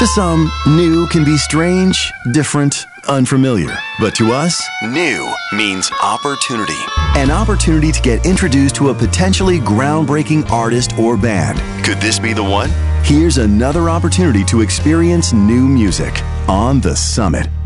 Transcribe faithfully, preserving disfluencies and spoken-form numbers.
To some, new can be strange, different, unfamiliar. But to us, new means opportunity. An opportunity to get introduced to a potentially groundbreaking artist or band. Could this be the one? Here's another opportunity to experience new music on The Summit.